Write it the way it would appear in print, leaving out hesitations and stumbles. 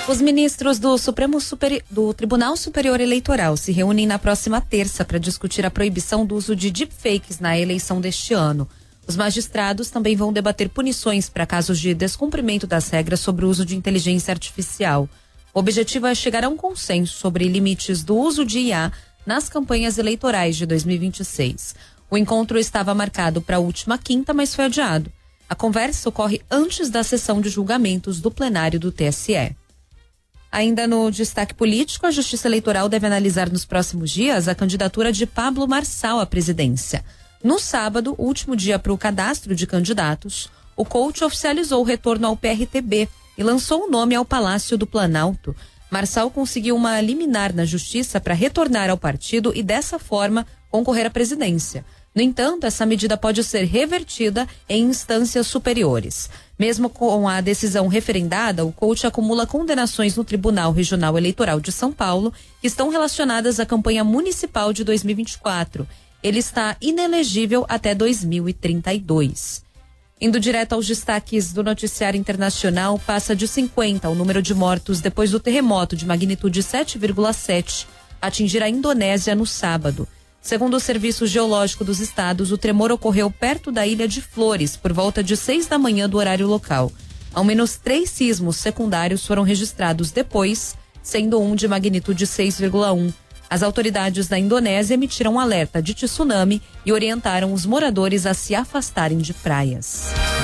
Os ministros do do Tribunal Superior Eleitoral se reúnem na próxima terça para discutir a proibição do uso de deepfakes na eleição deste ano. Os magistrados também vão debater punições para casos de descumprimento das regras sobre o uso de inteligência artificial. O objetivo é chegar a um consenso sobre limites do uso de IA nas campanhas eleitorais de 2026. O encontro estava marcado para a última quinta, mas foi adiado. A conversa ocorre antes da sessão de julgamentos do plenário do TSE. Ainda no destaque político, a Justiça Eleitoral deve analisar nos próximos dias a candidatura de Pablo Marçal à presidência. No sábado, último dia para o cadastro de candidatos, o coach oficializou o retorno ao PRTB e lançou o nome ao Palácio do Planalto. Marçal conseguiu uma liminar na Justiça para retornar ao partido e, dessa forma, concorrer à presidência. No entanto, essa medida pode ser revertida em instâncias superiores. Mesmo com a decisão referendada, o coach acumula condenações no Tribunal Regional Eleitoral de São Paulo, que estão relacionadas à campanha municipal de 2024. Ele está inelegível até 2032. Indo direto aos destaques do noticiário internacional, passa de 50 o número de mortos depois do terremoto de magnitude 7,7 atingir a Indonésia no sábado. Segundo o Serviço Geológico dos Estados, o tremor ocorreu perto da Ilha de Flores, por volta de 6 da manhã do horário local. Ao menos 3 sismos secundários foram registrados depois, sendo um de magnitude 6,1. As autoridades da Indonésia emitiram um alerta de tsunami e orientaram os moradores a se afastarem de praias.